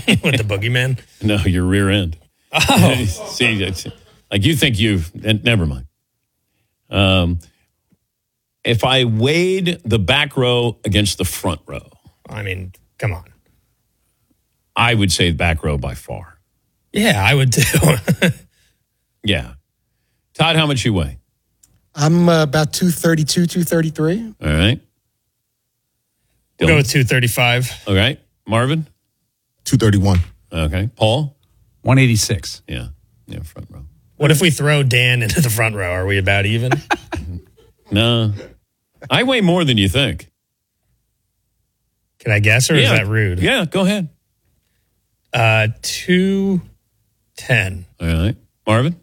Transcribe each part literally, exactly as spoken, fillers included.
With the boogeyman? No, your rear end. Oh. See, it's, like you think you've, never mind. Um, if I weighed the back row against the front row. I mean, come on. I would say the back row by far. Yeah, I would too. Yeah. Todd, how much you weigh? I'm uh, about two thirty-two, two thirty-three. All right. We'll go with two thirty-five. All right. Marvin? two thirty-one. Okay. Paul? one eighty-six. Yeah. Yeah, front row. What if we throw Dan into the front row? Are we about even? No. I weigh more than you think. Can I guess, or yeah. is that rude? Yeah, go ahead. Uh, two ten. All right. Marvin?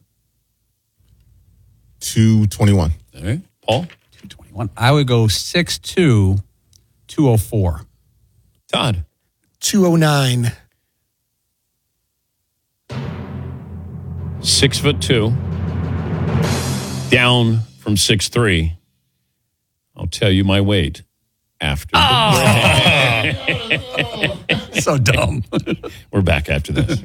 two twenty-one. All right. Paul? two twenty-one. I would go six two, two oh four. Todd? two oh nine. Six foot two. Down from six three. I'll tell you my weight after. Oh. So dumb. We're back after this.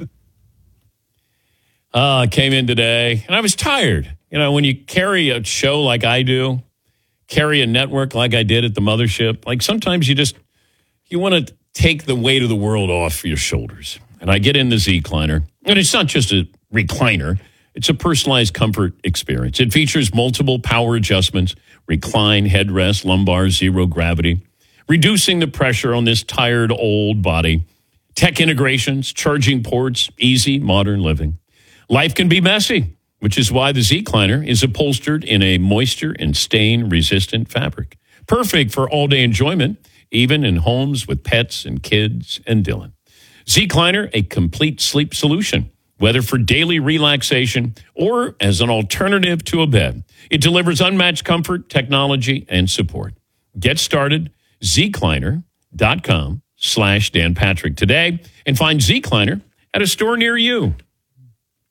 Uh, I came in today, and I was tired. You know, when you carry a show like I do, carry a network like I did at the mothership, like sometimes you just, you want to take the weight of the world off your shoulders. And I get in the Zecliner, and it's not just a recliner. It's a personalized comfort experience. It features multiple power adjustments, recline, headrest, lumbar, zero gravity, reducing the pressure on this tired old body. Tech integrations, charging ports, easy modern living. Life can be messy, which is why the Zecliner is upholstered in a moisture and stain-resistant fabric. Perfect for all-day enjoyment, even in homes with pets and kids and Dylan. Zecliner, a complete sleep solution, whether for daily relaxation or as an alternative to a bed. It delivers unmatched comfort, technology, and support. Get started, Zecliner.com slash Dan Patrick today and find Zecliner at a store near you.